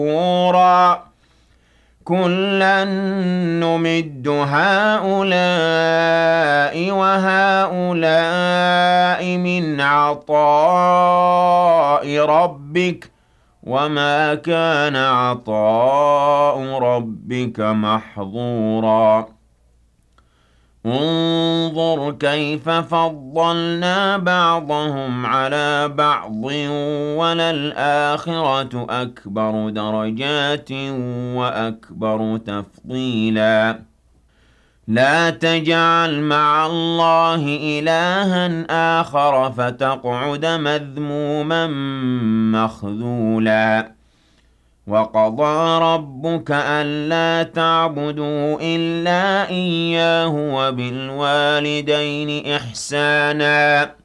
محظورا كلا نمد هؤلاء وهؤلاء من عطاء ربك وما كان عطاء ربك محظورا انظر كيف فضلنا بعضهم على بعض وللآخرة أكبر درجات وأكبر تفضيلا لا تجعل مع الله إلها آخر فتقعد مذموما مخذولا وقضى ربك ألا تعبدوا إلا إياه وبالوالدين إحسانا